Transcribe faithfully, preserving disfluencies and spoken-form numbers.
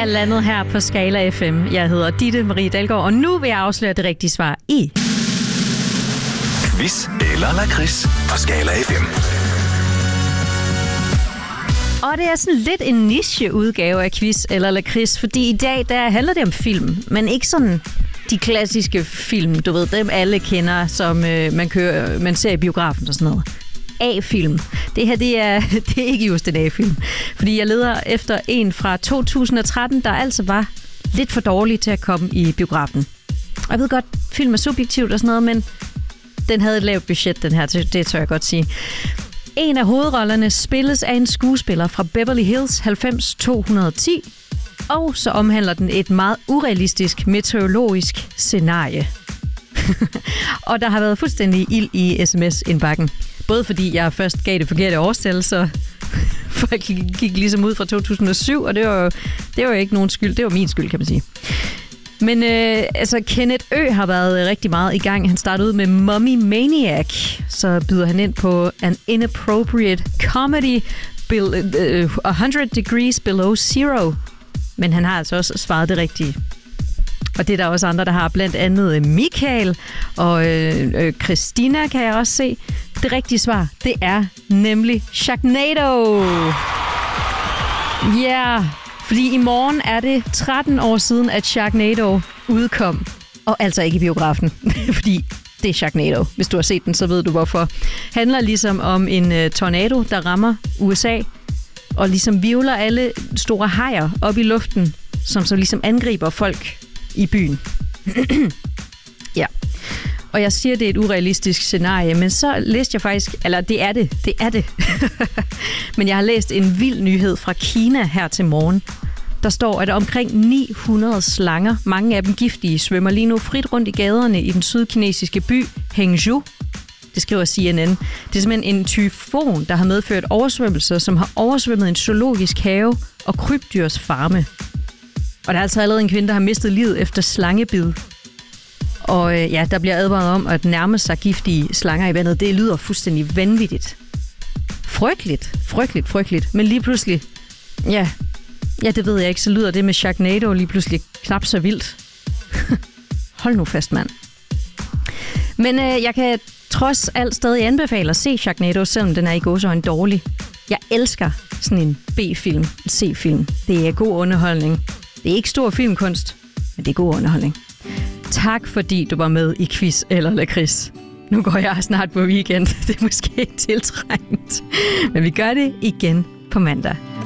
landet her på Skala F M. Jeg hedder Ditte Marie Dalgaard, og nu vil jeg afsløre det rigtige svar i... Quiz eller lakrids på Skala F M. Og det er sådan lidt en niche-udgave af quiz eller lakrids, fordi i dag der handler det om film, men ikke sådan de klassiske film, du ved, dem alle kender, som øh, man, kører, man ser i biografen og sådan noget. A-film. Det her, det er, det er ikke just en A-film, fordi jeg leder efter en fra to tusind og tretten, der altså var lidt for dårlig til at komme i biografen. Og jeg ved godt, film er subjektivt og sådan noget, men den havde et lavt budget, den her, det tør jeg godt sige. En af hovedrollerne spilles af en skuespiller fra Beverly Hills halvfems to ti, og så omhandler den et meget urealistisk meteorologisk scenarie. Og der har været fuldstændig ild i sms-indbakken. Både fordi jeg først gav det forkerte årstal, så folk gik ligesom ud fra to tusind og syv, og det var jo, det var jo ikke nogen skyld. Det var min skyld, kan man sige. Men øh, altså, Kenneth Ø har været rigtig meget i gang. Han startede ud med Mummy Maniac. Så byder han ind på An Inappropriate Comedy, uh, one hundred Degrees Below Zero. Men han har altså også svaret det rigtige. Og det er der også andre, der har, blandt andet Michael og øh, øh, Christina, kan jeg også se. Det rigtige svar, det er nemlig Sharknado. Ja, yeah. Fordi i morgen er det tretten år siden, at Sharknado udkom. Og altså ikke i biografen, fordi det er Sharknado. Hvis du har set den, så ved du hvorfor. Handler ligesom om en uh, tornado, der rammer U S A, og ligesom virvler alle store hajer op i luften, som så ligesom angriber folk i byen. Ja. Og jeg siger, det er et urealistisk scenarie, men så læste jeg faktisk... Eller det er det, det er det. Men jeg har læst en vild nyhed fra Kina her til morgen. Der står, at omkring ni hundrede slanger, mange af dem giftige, svømmer lige nu frit rundt i gaderne i den sydkinesiske by Hangzhou. Det skriver C N N. Det er simpelthen en tyfon, der har medført oversvømmelser, som har oversvømmet en zoologisk have og krybdyrsfarme. Og der er altså allerede en kvinde, der har mistet livet efter slangebid. Og øh, ja, der bliver advaret om at nærme sig giftige slanger i vandet. Det lyder fuldstændig vanvittigt. Frygteligt, frygteligt, frygteligt. Men lige pludselig, ja, ja, det ved jeg ikke, så lyder det med Sharknado lige pludselig knap så vildt. Hold nu fast, mand. Men øh, jeg kan trods alt stadig anbefale at se Sharknado, selvom den er i gåseøjne dårlig. Jeg elsker sådan en B-film, en C-film. Det er god underholdning. Det er ikke stor filmkunst, men det er god underholdning. Tak fordi du var med i Quiz eller Lakrids. Nu går jeg snart på weekend. Det er måske tiltrængt. Men vi gør det igen på mandag.